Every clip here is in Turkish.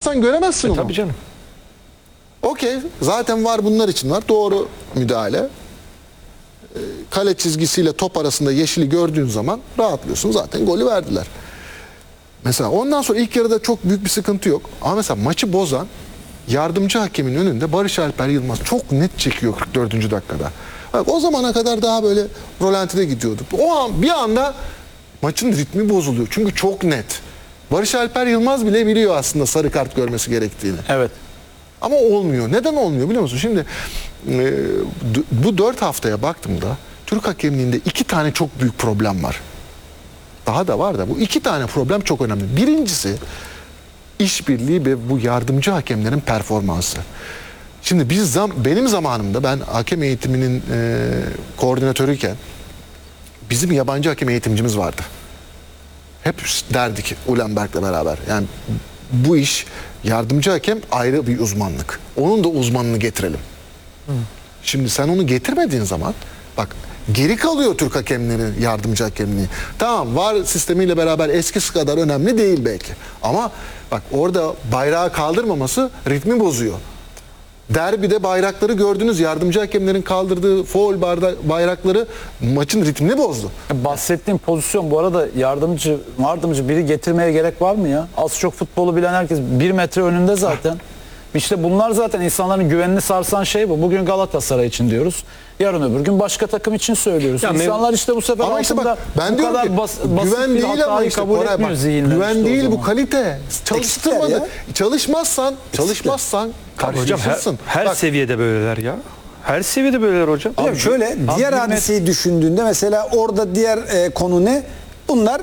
olsan göremezsin onu. Tabii canım. Okey. Zaten var, bunlar için var. Doğru müdahale. Kale çizgisiyle top arasında yeşili gördüğün zaman rahatlıyorsun. Zaten golü verdiler. Mesela ondan sonra ilk yarıda çok büyük bir sıkıntı yok. Ama mesela maçı bozan yardımcı hakemin önünde Barış Alper Yılmaz çok net çekiyor 44. dakikada. Bak, o zamana kadar daha böyle rolantide gidiyorduk. O an bir anda maçın ritmi bozuluyor. Çünkü çok net. Barış Alper Yılmaz bile biliyor aslında sarı kart görmesi gerektiğini. Evet. Ama olmuyor. Neden olmuyor biliyor musun? Şimdi bu 4 haftaya baktığımda Türk hakemliğinde 2 tane çok büyük problem var. Daha da var da bu 2 tane problem çok önemli. Birincisi işbirliği ve bu yardımcı hakemlerin performansı. Şimdi benim zamanımda, ben hakem eğitiminin koordinatörüyken bizim yabancı hakem eğitimcimiz vardı. Hep derdik Ulenberg'le beraber. Yani bu iş, yardımcı hakem ayrı bir uzmanlık. Onun da uzmanını getirelim. Şimdi sen onu getirmediğin zaman bak, geri kalıyor Türk hakemlerinin yardımcı hakemliği. Tamam, VAR sistemiyle beraber eskisi kadar önemli değil belki. Ama bak, orada bayrağı kaldırmaması ritmi bozuyor. Derbide bayrakları gördünüz, yardımcı hakemlerin kaldırdığı faul bayrakları maçın ritmini bozdu. Bahsettiğim pozisyon bu arada yardımcı biri getirmeye gerek var mı ya? Az çok futbolu bilen herkes 1 metre önünde zaten. İşte bunlar zaten insanların güvenini sarsan şey bu. Bugün Galatasaray için diyoruz. Yarın öbür gün başka takım için söylüyoruz. Ya İnsanlar işte bu sefer ama işte altında bak, ben bu diyorum kadar ki, basit güven bir değil ama hatayı işte kabul Koray, etmiyor bak, zihinler güven işte o değil, bu zaman. kalite. Çalıştırmadı. ya. Çalışmazsan Hocam karşılaşırsın. her Bak, seviyede böyleler ya. Her seviyede böyleler hocam. Hocam şöyle diğer hadiseyi düşündüğünde mesela orada diğer konu ne? Bunlar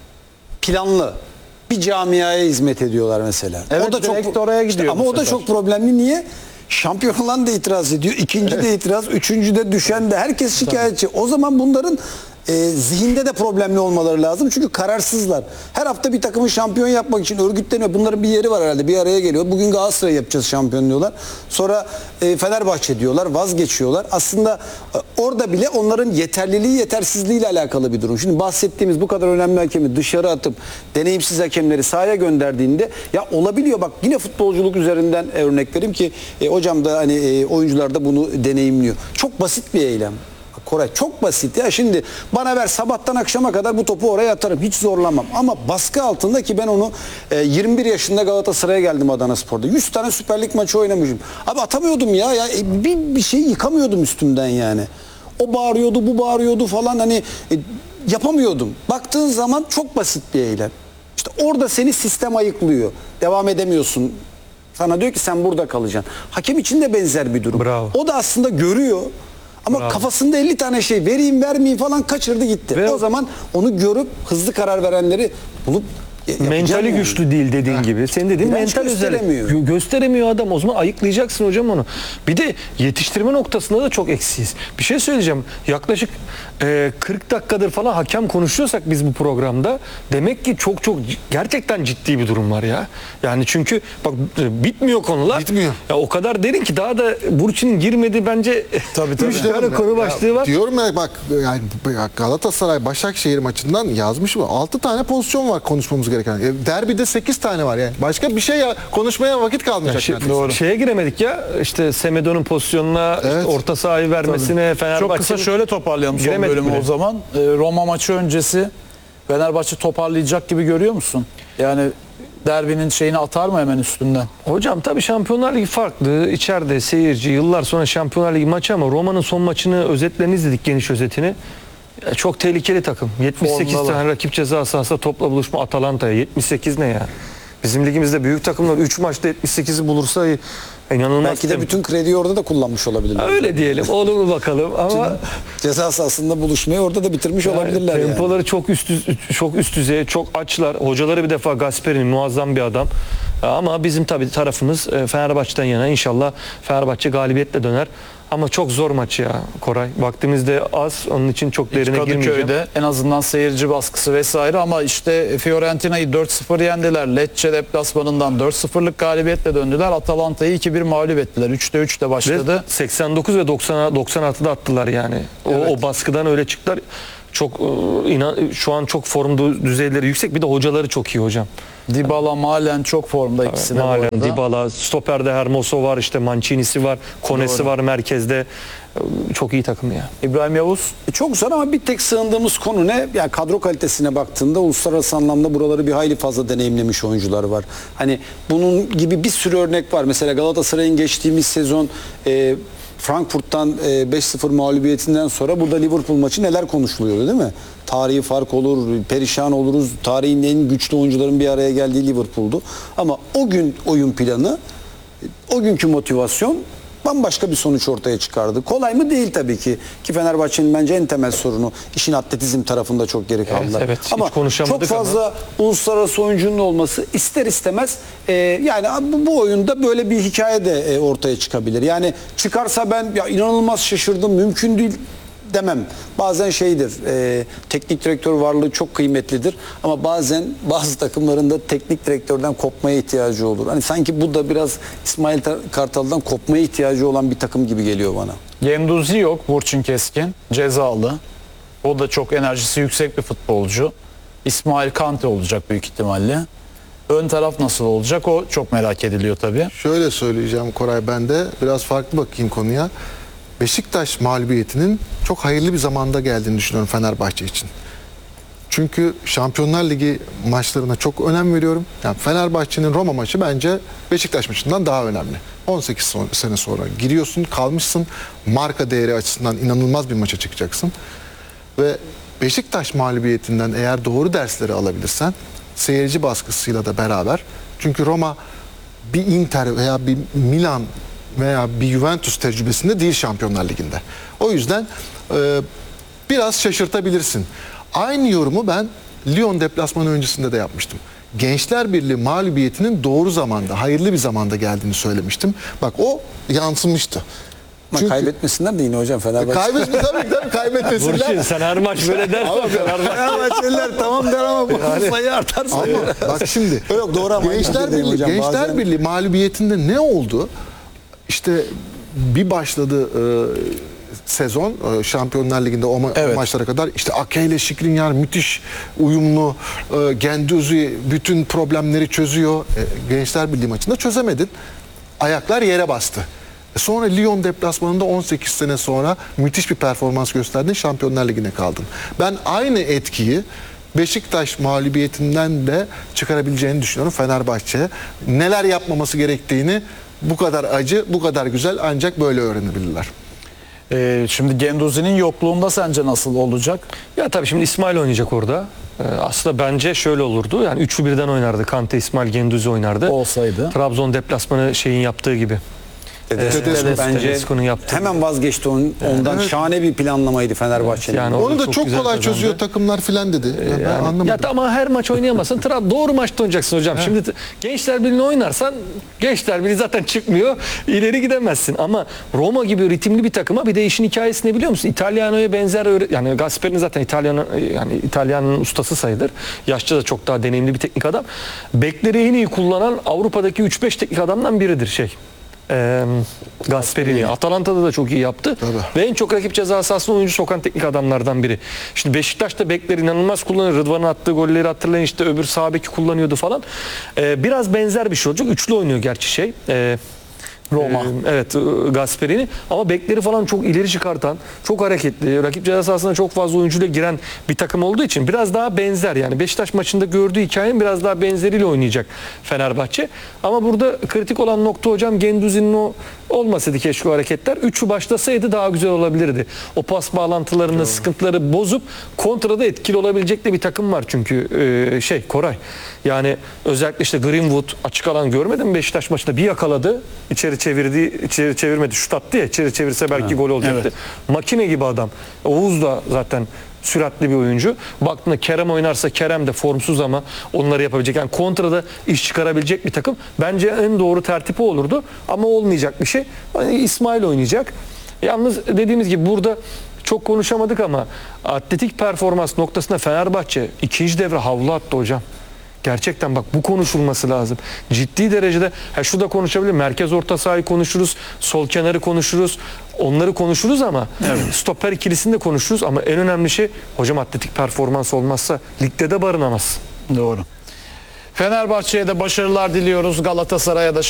planlı. Bir camiaya hizmet ediyorlar mesela. Evet, o da direkt oraya gidiyor ama bu o da sefer. çok problemli. Niye? Şampiyon olan da itiraz ediyor. İkinci de itiraz. Üçüncü de, düşen de. Herkes şikayetçi. O zaman bunların zihinde de problemli olmaları lazım. Çünkü kararsızlar. Her hafta bir takımı şampiyon yapmak için örgütleniyor. Bunların bir yeri var herhalde. Bir araya geliyor. Bugün Galatasaray yapacağız şampiyon diyorlar. Sonra Fenerbahçe diyorlar. Vazgeçiyorlar. Aslında orada bile onların yeterliliği yetersizliğiyle alakalı bir durum. Şimdi bahsettiğimiz bu kadar önemli hakemi dışarı atıp deneyimsiz hakemleri sahaya gönderdiğinde ya olabiliyor. Bak, yine futbolculuk üzerinden örnek vereyim ki hocam da hani oyuncular da bunu deneyimliyor. Çok basit bir eylem. Koray, çok basit ya. Şimdi bana ver, sabahtan akşama kadar bu topu oraya atarım. Hiç zorlamam. Ama baskı altında, ki ben onu 21 yaşında Galatasaray'a geldim Adanaspor'da. 100 tane Süper Lig maçı oynamışım. Abi atamıyordum ya. Bir şeyi yıkamıyordum üstümden yani. O bağırıyordu, bu bağırıyordu falan, hani yapamıyordum. Baktığın zaman çok basit bir eylem. İşte orada seni sistem ayıklıyor. Devam edemiyorsun. Sana diyor ki sen burada kalacaksın. Hakem için de benzer bir durum. Bravo. O da aslında görüyor. Ama kafasında 50 tane şey, vereyim vermeyeyim falan, kaçırdı gitti. Ve o zaman onu görüp hızlı karar verenleri bulup mentali yani. güçlü değil dediğin gibi. Senin dediğin Direnç mental gösteremiyor. özellik. Gösteremiyor adam. O zaman ayıklayacaksın hocam onu. Bir de yetiştirme noktasında da çok eksiyiz. Bir şey söyleyeceğim. Yaklaşık 40 dakikadır falan hakem konuşuyorsak biz bu programda, demek ki çok gerçekten ciddi bir durum var ya. Yani çünkü bak, bitmiyor konular. Bitmiyor. Ya o kadar derin ki daha da Burçin'in girmedi bence. Tabii. 3 tane konu başlığı var. diyorum ya, bak yani Galatasaray Başakşehir maçından yazmış mı? 6 tane pozisyon var konuşmamız gereken. Derbide 8 tane var yani. Başka bir şey konuşmaya vakit kalmayacak. Doğru. Şeye giremedik ya. İşte Semedo'nun pozisyonuna, Evet. işte orta sahayı vermesine, Fenerbahçe. Çok kısa şöyle toparlayalım son Giremedik bölümü bile. o zaman. Roma maçı öncesi Fenerbahçe toparlayacak gibi görüyor musun? Yani derbinin şeyini atar mı hemen üstünden? Hocam tabii Şampiyonlar Ligi farklı. İçeride seyirci, yıllar sonra Şampiyonlar Ligi maçı, ama Roma'nın son maçını, özetlerini izledik, geniş özetini. Çok tehlikeli takım. 78 Formdalar. tane rakip ceza sahasında topla buluşma Atalanta'ya. 78 ne ya? Bizim ligimizde büyük takımlar 3 maçta 78'i bulursa inanılmaz. Belki de bütün krediyi orada da kullanmış olabilirler. öyle diyelim. Olumlu bakalım ama Ceza sahasında buluşmayı orada da bitirmiş olabilirler yani. tempoları çok üst düzey, çok açlar. Hocaları bir defa Gasperini muazzam bir adam. Ama bizim tabii tarafımız Fenerbahçe'den yana. İnşallah Fenerbahçe galibiyetle döner. Ama çok zor maç ya Koray. Vaktimiz az. Onun için çok derine girmeyeceğim. Kadıköy'de en azından seyirci baskısı vesaire, ama işte Fiorentina'yı 4-0 yendiler. Lecce deplasmanından 4-0'lık galibiyetle döndüler. Atalanta'yı 2-1 mağlup ettiler. 3'te 3'te başladı. Ve 89 ve 96'da attılar yani. O baskıdan öyle çıktılar. Çok şu an çok form düzeyleri yüksek. Bir de hocaları çok iyi hocam. Dybala, Malen çok formda ikisi de bu Malen, arada. Dybala, stoperde Hermoso var, işte Mancini'si var, Konesi var merkezde. Çok iyi takım ya. İbrahim Yavuz. Çok zor ama bir tek sığındığımız konu ne? Yani kadro kalitesine baktığında uluslararası anlamda buraları bir hayli fazla deneyimlemiş oyuncular var. Hani bunun gibi bir sürü örnek var. Mesela Galatasaray'ın geçtiğimiz sezon Frankfurt'tan 5-0 mağlubiyetinden sonra burada Liverpool maçı neler konuşuluyordu değil mi? Tarihi fark olur, perişan oluruz. Tarihin en güçlü oyuncuların bir araya geldiği Liverpool'du. Ama o gün oyun planı, o günkü motivasyon bambaşka bir sonuç ortaya çıkardı. Kolay mı? Değil tabii ki. Ki Fenerbahçe'nin bence en temel sorunu işin atletizm tarafında çok geri kaldılar. evet, hiç ama çok konuşamadık fazla uluslararası oyuncunun olması ister istemez yani bu oyunda böyle bir hikaye de ortaya çıkabilir. Yani çıkarsa ben ya inanılmaz şaşırdım, mümkün değil demem. Bazen şeydir, teknik direktör varlığı çok kıymetlidir ama bazen bazı takımların da teknik direktörden kopmaya ihtiyacı olur. Hani sanki bu da biraz İsmail Kartal'dan kopmaya ihtiyacı olan bir takım gibi geliyor bana. Genduzi yok, Burçin Keskin. Cezalı. O da çok enerjisi yüksek bir futbolcu. İsmail Kante olacak büyük ihtimalle. Ön taraf nasıl olacak o çok merak ediliyor tabii. Şöyle söyleyeceğim Koray, ben de biraz farklı bakayım konuya. Beşiktaş mağlubiyetinin çok hayırlı bir zamanda geldiğini düşünüyorum Fenerbahçe için. Çünkü Şampiyonlar Ligi maçlarına çok önem veriyorum. Yani Fenerbahçe'nin Roma maçı bence Beşiktaş maçından daha önemli. 18 sene sonra giriyorsun, kalmışsın. Marka değeri açısından inanılmaz bir maça çıkacaksın. Ve Beşiktaş mağlubiyetinden eğer doğru dersleri alabilirsen, seyirci baskısıyla da beraber, çünkü Roma bir Inter veya bir Milan veya bir Juventus tecrübesinde değil Şampiyonlar Ligi'nde. O yüzden biraz şaşırtabilirsin. Aynı yorumu ben Lyon deplasmanı öncesinde de yapmıştım. Gençler Birliği mağlubiyetinin doğru zamanda, hayırlı bir zamanda geldiğini söylemiştim. Bak o yansımıştı. Ama kaybetmesinler de yine hocam Fenerbahçe. Kaybetmesinler tabii kaybetmesinler. Burçin sen her maç böyle dersen Fenerbahçe. Fenerbahçeliler tamam der ama bu sayı artar sayı. Ama bak şimdi Yok doğru ama Gençler Birliği mağlubiyetinde ne oldu? İşte bir başladı sezon Şampiyonlar Ligi'nde o maçlara kadar işte Ake ile Skriniar müthiş uyumlu, Genduzi bütün problemleri çözüyor. Gençler Birliği maçında çözemedin. Ayaklar yere bastı. Sonra Lyon deplasmanında 18 sene sonra müthiş bir performans gösterdin. Şampiyonlar Ligi'ne kaldın. Ben aynı etkiyi Beşiktaş mağlubiyetinden de çıkarabileceğini düşünüyorum Fenerbahçe. Neler yapmaması gerektiğini bu kadar acı, bu kadar güzel ancak böyle öğrenebilirler. Şimdi Genduzi'nin yokluğunda sence nasıl olacak? Ya tabii şimdi İsmail oynayacak orada. Aslında bence şöyle olurdu. Yani üçlü birden oynardı. Kante, İsmail, Genduzi oynardı. Olsaydı. Trabzon deplasmanı şeyin yaptığı gibi. Bence Tedesco'nun yaptığı. hemen vazgeçti ondan. Evet. Şahane bir planlamaydı Fenerbahçe'nin. Yani Onu da çok çok güzel kolay kazandı. çözüyor takımlar filan dedi. Ben anlamadım. Ya ama her maç oynayamazsın. Doğru maçta oynayacaksın hocam. Şimdi Gençler Birliği'ni oynarsan Gençler Birliği zaten çıkmıyor. İleri gidemezsin. Ama Roma gibi ritimli bir takıma bir de işin hikayesi ne biliyor musun? İtalyano'ya benzer yani Gasperini zaten İtalyan'ın ustası sayılır. Yaşça da çok daha deneyimli bir teknik adam. Bekleri en iyi kullanan Avrupa'daki 3-5 teknik adamdan biridir Gasperini. Atalanta'da da çok iyi yaptı. Tabii. Ve en çok rakip ceza sahasına oyuncu sokan teknik adamlardan biri. Şimdi Beşiktaş'ta bekleri inanılmaz kullanıyor. Rıdvan'ın attığı golleri hatırlayın, işte öbür sağ beki kullanıyordu falan. Biraz benzer bir şey olacak. Üçlü oynuyor gerçi Roma. Evet, Gasperini, ama bekleri falan çok ileri çıkartan, çok hareketli, rakip ceza sahasına çok fazla oyuncuyla giren bir takım olduğu için biraz daha benzer. Yani Beşiktaş maçında gördüğü hikayenin biraz daha benzeriyle oynayacak Fenerbahçe. Ama burada kritik olan nokta hocam Genduzi'nin o olmasaydı keşke o hareketler. Üçü başlasaydı daha güzel olabilirdi. O pas bağlantılarında sıkıntıları bozup kontrada etkili olabilecek de bir takım var çünkü Koray. Yani özellikle işte Greenwood açık alan görmedin mi Beşiktaş maçında? Bir yakaladı, içeri çevirmedi, şut attı ya, içeri çevirse belki gol olacaktı. Evet. Makine gibi adam. Oğuz da zaten süratli bir oyuncu. Baktığında Kerem oynarsa Kerem de formsuz ama onları yapabilecek. Yani kontrada iş çıkarabilecek bir takım. Bence en doğru tertip o olurdu. Ama olmayacak bir şey. Yani İsmail oynayacak. Yalnız dediğimiz gibi burada çok konuşamadık ama atletik performans noktasında Fenerbahçe ikinci devre havlu attı hocam. Gerçekten bak bu konuşulması lazım. Ciddi derecede şu da konuşabilir. Merkez orta sahayı konuşuruz. Sol kenarı konuşuruz. Onları konuşuruz ama stoper ikilisini de konuşuruz. Ama en önemli şey hocam atletik performans olmazsa ligde de barınamaz. Doğru. Fenerbahçe'ye de başarılar diliyoruz. Galatasaray'a da